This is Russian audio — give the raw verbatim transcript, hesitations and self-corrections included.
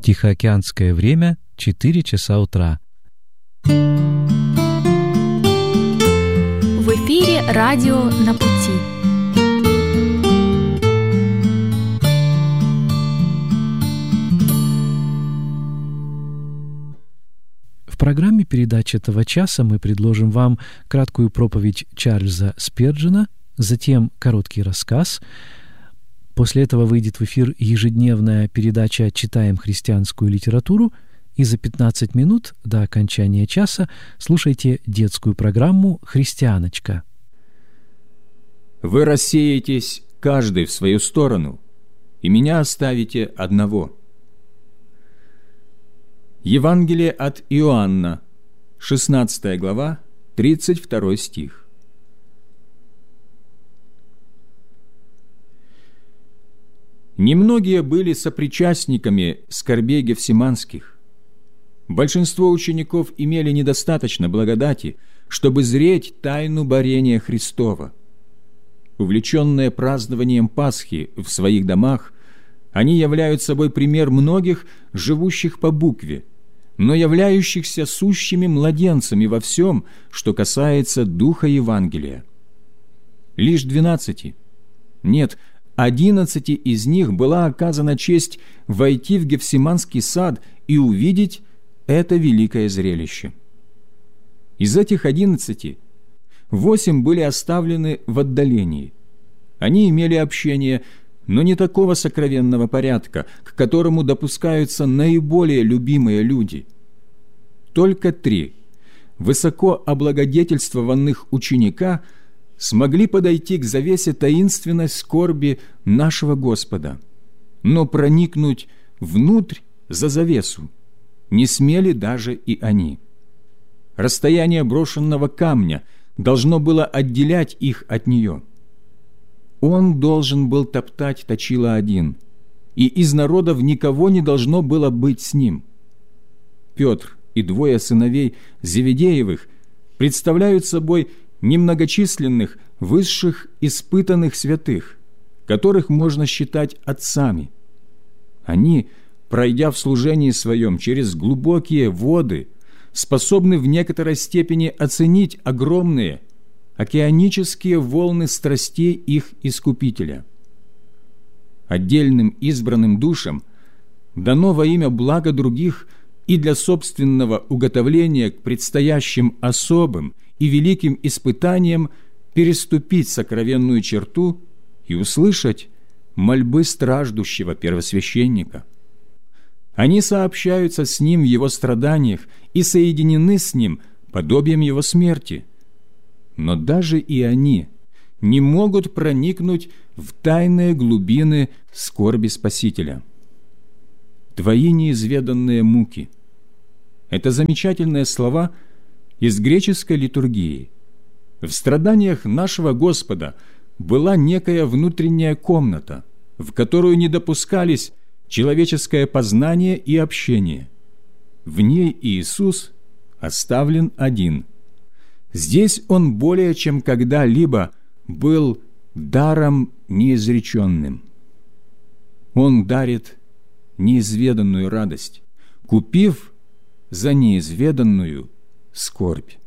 Тихоокеанское время — четыре часа утра. В эфире радио «На пути». В программе передач этого часа мы предложим вам краткую проповедь Чарльза Спирджена, затем короткий рассказ. После этого выйдет в эфир ежедневная передача «Читаем христианскую литературу», и за пятнадцать минут до окончания часа слушайте детскую программу «Христианочка». «Вы рассеетесь каждый в свою сторону, и меня оставите одного». Евангелие от Иоанна, шестнадцатая глава, тридцать второй стих. Немногие были сопричастниками скорбей Гефсиманских. Большинство учеников имели недостаточно благодати, чтобы зреть тайну борения Христова. Увлеченные празднованием Пасхи в своих домах, они являют собой пример многих, живущих по букве, но являющихся сущими младенцами во всем, что касается духа Евангелия. Лишь двенадцати, нет, одиннадцати из них была оказана честь войти в Гефсиманский сад и увидеть это великое зрелище. Из этих одиннадцати восемь были оставлены в отдалении. Они имели общение, но не такого сокровенного порядка, к которому допускаются наиболее любимые люди. Только три высоко облагодетельствованных ученика смогли подойти к завесе таинственной скорби нашего Господа, но проникнуть внутрь за завесу не смели даже и они. Расстояние брошенного камня должно было отделять их от нее. Он должен был топтать точило один, и из народов никого не должно было быть с ним. Петр и двое сыновей Зеведеевых представляют собой немногочисленных, высших, испытанных святых, которых можно считать отцами. Они, пройдя в служении своем через глубокие воды, способны в некоторой степени оценить огромные океанические волны страстей их Искупителя. Отдельным избранным душам дано во имя блага других и для собственного уготовления к предстоящим особым и великим испытаниям переступить сокровенную черту и услышать мольбы страждущего первосвященника. Они сообщаются с ним в его страданиях и соединены с ним подобием его смерти. Но даже и они не могут проникнуть в тайные глубины скорби Спасителя. «Твои неизведанные муки» – это замечательные слова из греческой литургии. В страданиях нашего Господа была некая внутренняя комната, в которую не допускались человеческое познание и общение. В ней Иисус оставлен один. Здесь Он более чем когда-либо был даром неизреченным. Он дарит неизведанную радость, купив за неизведанную скорбь.